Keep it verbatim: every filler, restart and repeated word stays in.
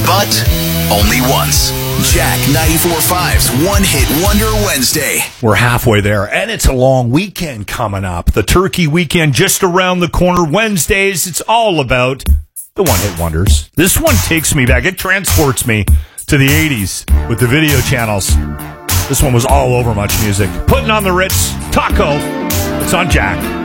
but only once. Jack ninety-four point five's One Hit Wonder Wednesday. We're halfway there, and it's a long weekend coming up. The Turkey weekend just around the corner. Wednesdays, it's all about the One Hit Wonders. This one takes me back. It transports me to the eighties with the video channels. This one was all over Much Music. Putting on the Ritz, Taco. It's on Jack.